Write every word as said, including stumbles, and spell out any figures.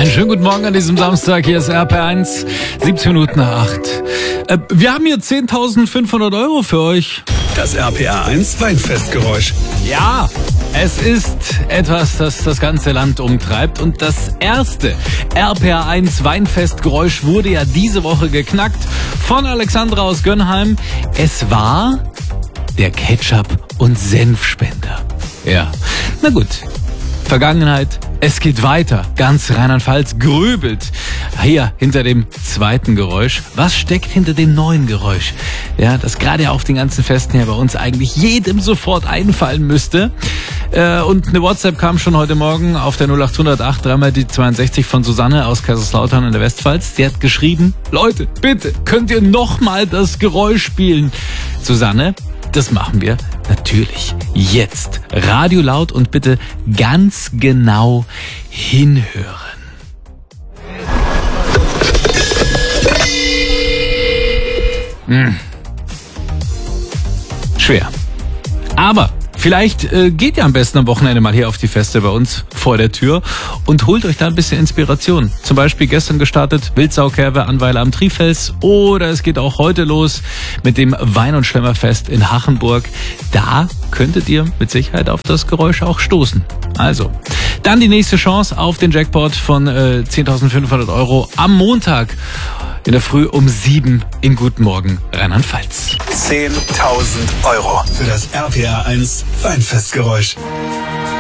Einen schönen guten Morgen an diesem Samstag. Hier ist R P R eins, siebzehn Minuten nach acht. Äh, wir haben hier zehntausendfünfhundert Euro für euch. Das R P R eins Weinfestgeräusch. Ja, es ist etwas, das das ganze Land umtreibt. Und das erste R P R eins Weinfestgeräusch wurde ja diese Woche geknackt von Alexandra aus Gönnheim. Es war der Ketchup- und Senfspender. Ja, na gut. Vergangenheit, es geht weiter. Ganz Rheinland-Pfalz grübelt hier hinter dem zweiten Geräusch. Was steckt hinter dem neuen Geräusch? Ja, das gerade auf den ganzen Festen hier bei uns eigentlich jedem sofort einfallen müsste. Äh, und eine WhatsApp kam schon heute Morgen auf der null acht null null acht dreimal die zweiundsechzig von Susanne aus Kaiserslautern in der Westpfalz. Die hat geschrieben, Leute, bitte, könnt ihr nochmal das Geräusch spielen? Susanne, das machen wir natürlich jetzt. Radio laut und bitte ganz genau hinhören. Hm. Schwer. Aber vielleicht äh, geht ihr am besten am Wochenende mal hier auf die Feste bei uns vor der Tür und holt euch da ein bisschen Inspiration. Zum Beispiel gestern gestartet Wildsaukerwe Anweiler am Trifels oder es geht auch heute los mit dem Wein- und Schlemmerfest in Hachenburg. Da könntet ihr mit Sicherheit auf das Geräusch auch stoßen. Also, dann die nächste Chance auf den Jackpot von äh, zehntausendfünfhundert Euro am Montag in der Früh um sieben in Guten Morgen Rheinland-Pfalz. zehntausend Euro für das R P R eins Weinfestgeräusch.